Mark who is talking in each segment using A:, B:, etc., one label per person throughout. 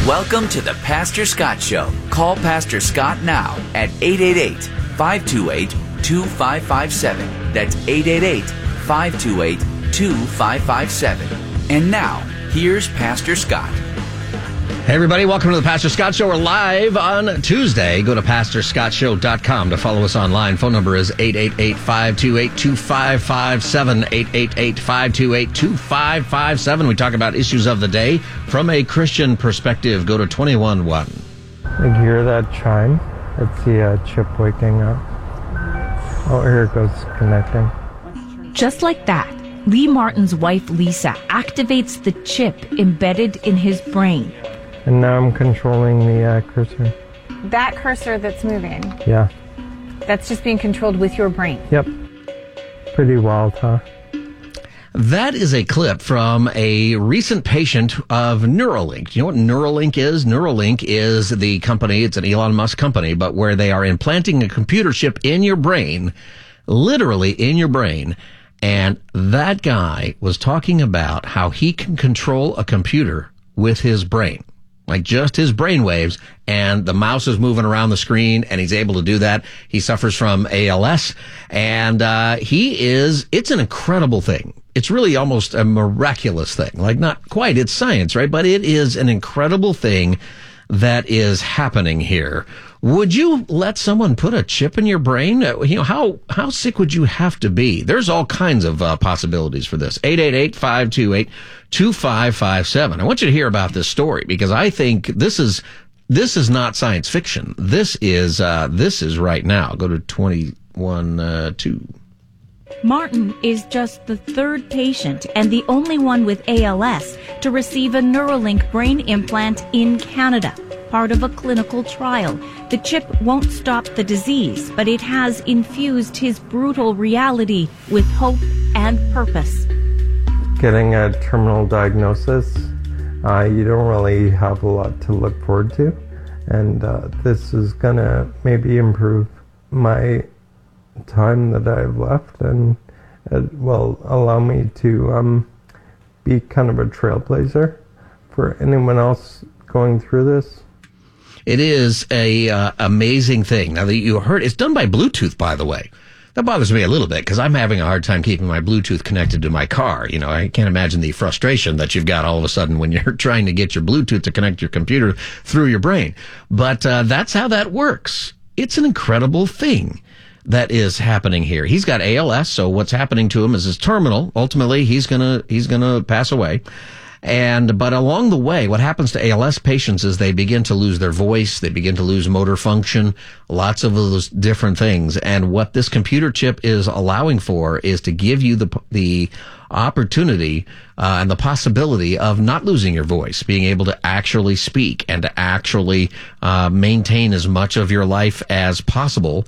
A: Welcome to the Pastor Scott Show. Call Pastor Scott now at 888-528-2557. That's 888-528-2557. And now, here's Pastor Scott.
B: Hey, everybody. Welcome to the Pastor Scott Show. We're live on Tuesday. Go to PastorScottShow.com to follow us online. Phone number is 888-528-2557, 888-528-2557. We talk about issues of the day from a Christian perspective. Go to 21.1.
C: You hear that chime? It's the chip waking up. Oh, here it goes, connecting.
D: Just like that, Lee Martin's wife, Lisa, activates the chip embedded in his brain.
C: And now I'm controlling the cursor.
E: That cursor that's moving,
C: Yeah.
E: that's just being controlled with your brain.
C: Yep. Pretty wild, huh?
B: That is a clip from a recent patient of Neuralink. Do you know what Neuralink is? Neuralink is the company, it's an Elon Musk company, but where they are implanting a computer chip in your brain, literally in your brain. And that guy was talking about how he can control a computer with his brain. Like just his brain waves, and the mouse is moving around the screen, and he's able to do that. He suffers from ALS, and it's an incredible thing. It's really almost a miraculous thing. Like not quite, it's science, right? But it is an incredible thing that is happening here. Would you let someone put a chip in your brain? How sick would you have to be? There's all kinds of possibilities for this. 888-528-2557. I want you to hear about this story because I think this is not science fiction. This is right now. Go to 21.2.
D: Martin is just the third patient and the only one with ALS to receive a Neuralink brain implant in Canada, part of a clinical trial. The chip won't stop the disease, but it has infused his brutal reality with hope and purpose.
C: Getting a terminal diagnosis, you don't really have a lot to look forward to. And this is going to maybe improve my time that I've left, and it will allow me to be kind of a trailblazer for anyone else going through this.
B: It is a amazing thing. Now that you heard, it's done by Bluetooth, by the way. That bothers me a little bit because I'm having a hard time keeping my Bluetooth connected to my car. You know, I can't imagine the frustration that you've got all of a sudden when you're trying to get your Bluetooth to connect your computer through your brain. But that's how that works. It's an incredible thing that is happening here. He's got ALS, so what's happening to him is his terminal. Ultimately, he's gonna pass away. But along the way, what happens to ALS patients is they begin to lose their voice, they begin to lose motor function, lots of those different things. And what this computer chip is allowing for is to give you the opportunity and the possibility of not losing your voice, being able to actually speak and to actually maintain as much of your life as possible,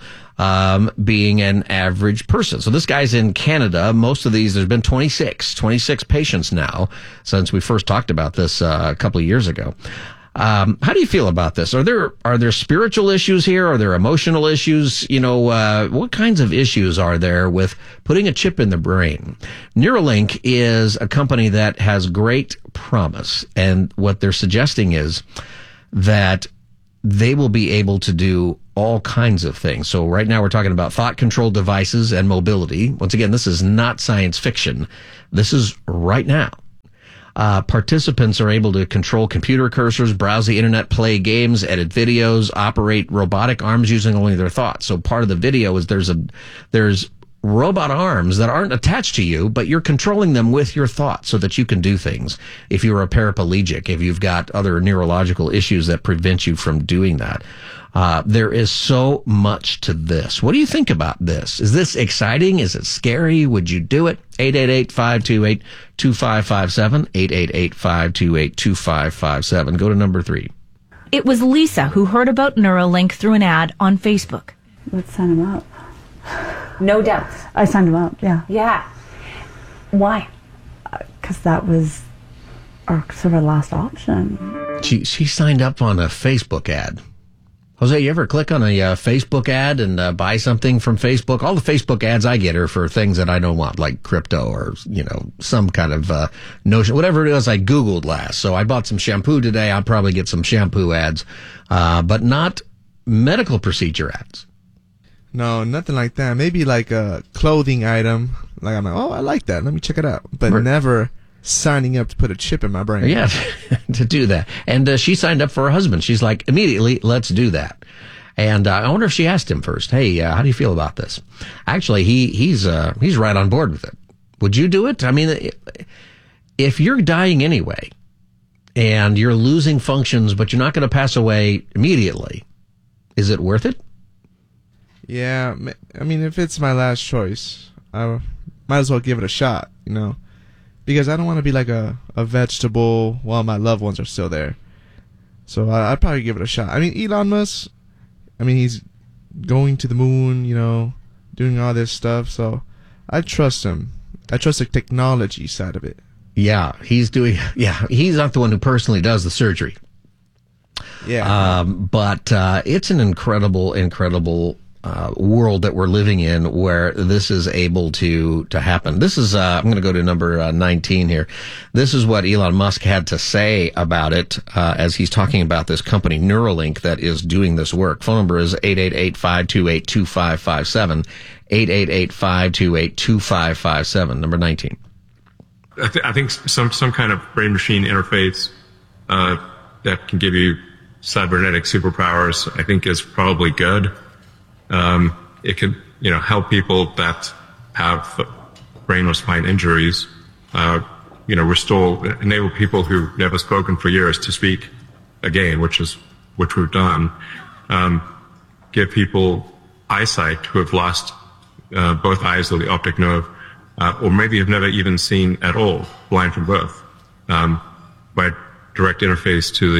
B: being an average person. So this guy's in Canada. Most of these, there's been 26 patients now since we first talked about this a couple of years ago. How do you feel about this? Are there spiritual issues here? Are there emotional issues? What kinds of issues are there with putting a chip in the brain? Neuralink is a company that has great promise, and what they're suggesting is that they will be able to do all kinds of things. So right now we're talking about thought-controlled devices and mobility. Once again, this is not science fiction. This is right now. Participants are able to control computer cursors, browse the internet, play games, edit videos, operate robotic arms using only their thoughts. So part of the video is there's robot arms that aren't attached to you, but you're controlling them with your thoughts so that you can do things. If you're a paraplegic, if you've got other neurological issues that prevent you from doing that. There is so much to this. What do you think about this? Is this exciting? Is it scary? Would you do it? 888-528-2557, 888-528-2557. Go to number 3.
D: It was Lisa who heard about Neuralink through an ad on Facebook.
F: Let's sign him up.
E: No doubts.
F: I signed him up, yeah.
E: Yeah. Why?
F: Because that was our sort of last option.
B: She signed up on a Facebook ad. Jose, you ever click on a Facebook ad and buy something from Facebook? All the Facebook ads I get are for things that I don't want, like crypto or, some kind of notion, whatever it is I Googled last. So I bought some shampoo today. I'll probably get some shampoo ads, but not medical procedure ads.
G: No, nothing like that. Maybe like a clothing item. Like I'm like, oh, I like that. Let me check it out. But never signing up to put a chip in my brain.
B: Yeah, to do that. And she signed up for her husband. She's like, immediately, let's do that. And I wonder if she asked him first, hey, how do you feel about this? Actually, he's right on board with it. Would you do it? I mean, if you're dying anyway and you're losing functions, but you're not going to pass away immediately, is it worth it?
G: Yeah, I mean, if it's my last choice, I might as well give it a shot, because I don't want to be like a vegetable while my loved ones are still there. So I'd probably give it a shot. I mean, Elon Musk, he's going to the moon, doing all this stuff. So I trust him. I trust the technology side of it.
B: Yeah, he's not the one who personally does the surgery.
G: Yeah.
B: But it's an incredible world that we're living in where this is able to happen. This is, I'm going to go to number 19 here. This is what Elon Musk had to say about it as he's talking about this company, Neuralink, that is doing this work. Phone number is 888-528-2557, 888-528-2557, number 19.
H: I think some kind of brain-machine interface that can give you cybernetic superpowers, I think, is probably good. It could, help people that have brain or spine injuries, enable people who've never spoken for years to speak again, which we've done. Give people eyesight who have lost both eyes or the optic nerve, or maybe have never even seen at all, blind from birth, by direct interface to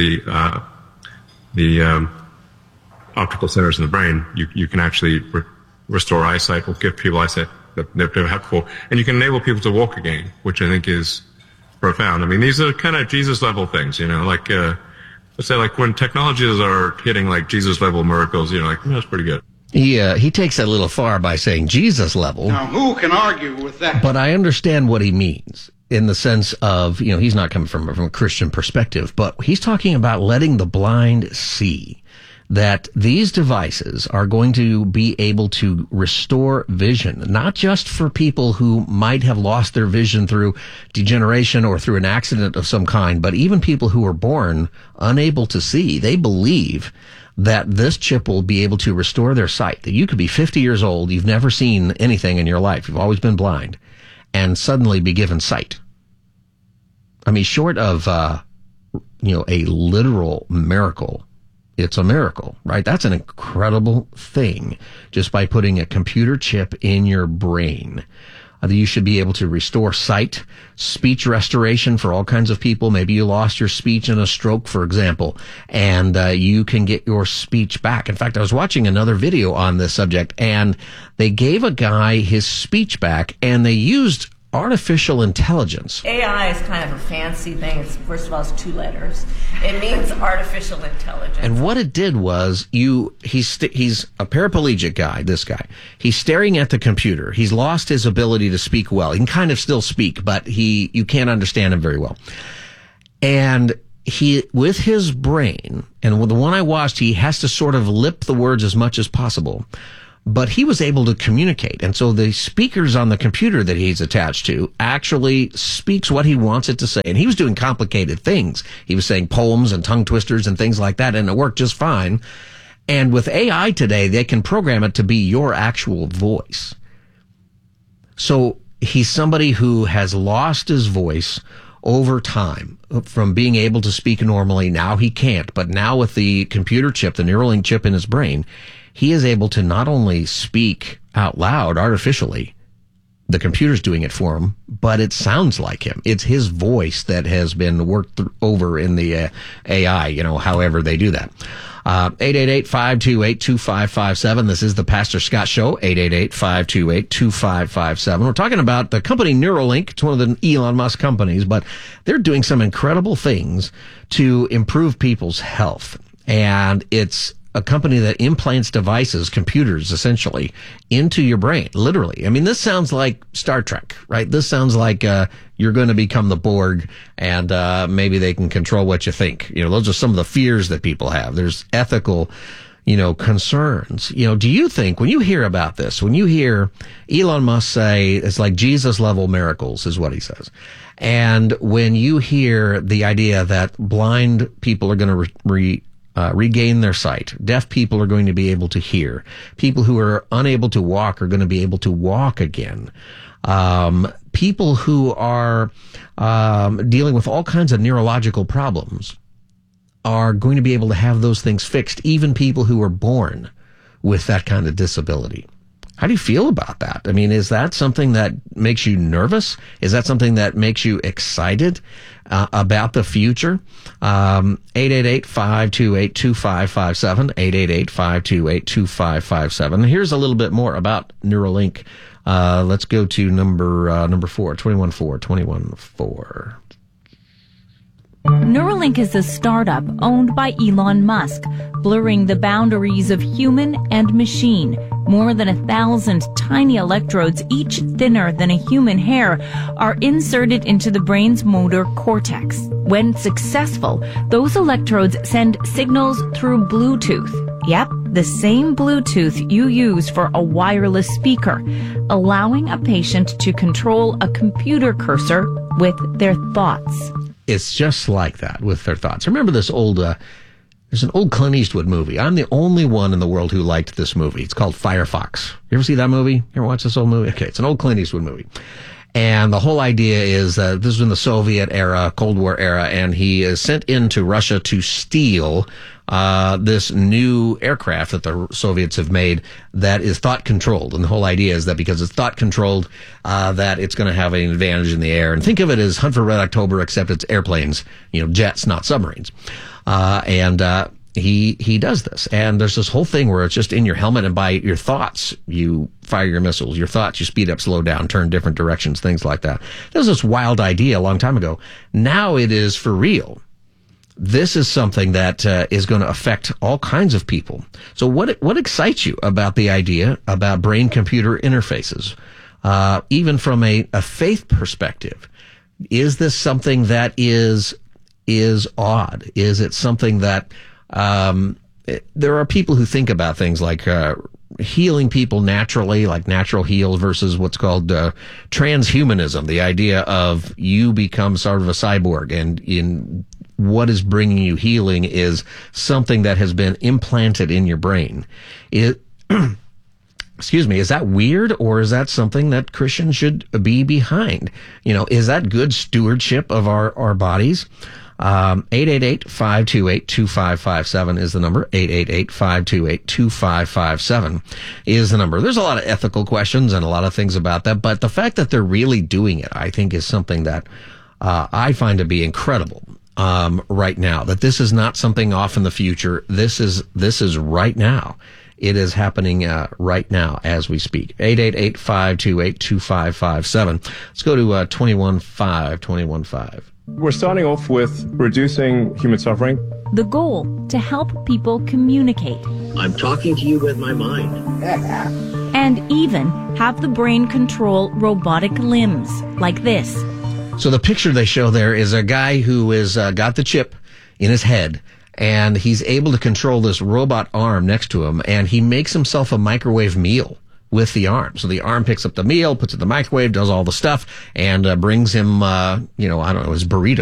H: the optical centers in the brain. You can actually restore eyesight or give people eyesight that they've never had before. And you can enable people to walk again, which I think is profound. I mean, these are kind of Jesus level things, let's say like when technologies are hitting like Jesus level miracles, that's pretty good.
B: He takes that a little far by saying Jesus level.
I: Now, who can argue with that?
B: But I understand what he means in the sense of, he's not coming from a Christian perspective, but he's talking about letting the blind see that these devices are going to be able to restore vision, not just for people who might have lost their vision through degeneration or through an accident of some kind, but even people who were born unable to see. They believe that this chip will be able to restore their sight, that you could be 50 years old, you've never seen anything in your life, you've always been blind, and suddenly be given sight. I mean, short of, a literal miracle, it's a miracle, right? That's an incredible thing just by putting a computer chip in your brain. You should be able to restore sight, speech restoration for all kinds of people. Maybe you lost your speech in a stroke, for example, and you can get your speech back. In fact, I was watching another video on this subject, and they gave a guy his speech back, and they used artificial intelligence.
J: AI is kind of a fancy thing. First of all, it's 2 letters. It means artificial intelligence.
B: And what it did was, he's a paraplegic guy, this guy. He's staring at the computer. He's lost his ability to speak well. He can kind of still speak, but you can't understand him very well. And he, with his brain, and with the one I watched, he has to sort of lip the words as much as possible. But he was able to communicate. And so the speakers on the computer that he's attached to actually speaks what he wants it to say. And he was doing complicated things. He was saying poems and tongue twisters and things like that, and it worked just fine. And with AI today, they can program it to be your actual voice. So he's somebody who has lost his voice over time from being able to speak normally. Now he can't. But now with the computer chip, the Neuralink chip in his brain, he is able to not only speak out loud artificially, the computer's doing it for him, but it sounds like him. It's his voice that has been worked over in the AI, however they do that. 888-528-2557. This is the Pastor Scott Show, 888-528-2557. We're talking about the company Neuralink. It's one of the Elon Musk companies, but they're doing some incredible things to improve people's health. And it's a company that implants devices, computers, essentially, into your brain, literally. I mean, this sounds like Star Trek, right? This sounds like you're going to become the Borg, and maybe they can control what you think. You know, those are some of the fears that people have. There's ethical, concerns. Do you think, when you hear about this, when you hear Elon Musk say it's like Jesus-level miracles, is what he says, and when you hear the idea that blind people are going to regain their sight, deaf people are going to be able to hear, people who are unable to walk are going to be able to walk again, people who are dealing with all kinds of neurological problems are going to be able to have those things fixed, even people who are born with that kind of disability. How do you feel about that? I mean, is that something that makes you nervous? Is that something that makes you excited about the future? 888-528-2557, 888-528-2557. Here's a little bit more about Neuralink. Let's go to number 4, 214.
D: Neuralink is a startup owned by Elon Musk, blurring the boundaries of human and machine. More than 1,000 tiny electrodes, each thinner than a human hair, are inserted into the brain's motor cortex. When successful, those electrodes send signals through Bluetooth. Yep, the same Bluetooth you use for a wireless speaker, allowing a patient to control a computer cursor with their thoughts.
B: It's just like that, with their thoughts. Remember this there's an old Clint Eastwood movie. I'm the only one in the world who liked this movie. It's called Firefox. You ever see that movie? You ever watch this old movie? Okay, it's an old Clint Eastwood movie. And the whole idea is that this was in the Soviet era, Cold War era, and he is sent into Russia to steal this new aircraft that the Soviets have made that is thought controlled. And the whole idea is that because it's thought controlled, that it's going to have an advantage in the air. And think of it as Hunt for Red October, except it's airplanes, jets, not submarines. He does this. And there's this whole thing where it's just in your helmet, and by your thoughts, you fire your missiles. Your thoughts, you speed up, slow down, turn different directions, things like that. There was this wild idea a long time ago. Now it is for real. This is something that is going to affect all kinds of people. So what excites you about the idea about brain-computer interfaces? Even from a faith perspective, is this something that is odd? Is it something that there are people who think about things like healing people naturally, like natural heal, versus what's called transhumanism, the idea of you become sort of a cyborg, and in what is bringing you healing is something that has been implanted in your brain. Excuse me, is that weird, or is that something that Christians should be behind? Is that good stewardship of our bodies? 888-528-2557 is the number. 888-528-2557 is the number. There's a lot of ethical questions and a lot of things about that, but the fact that they're really doing it, I think, is something that I find to be incredible. Right now, that this is not something off in the future. This is right now. It is happening right now as we speak. 888-528-2557. Let's go to 215.
K: We're starting off with reducing human suffering.
D: The goal, to help people communicate.
L: I'm talking to you with my mind.
D: And even have the brain control robotic limbs, like this.
B: So the picture they show there is a guy who is got the chip in his head, and he's able to control this robot arm next to him, and he makes himself a microwave meal with the arm. So the arm picks up the meal, puts it in the microwave, does all the stuff, and brings him, his burrito.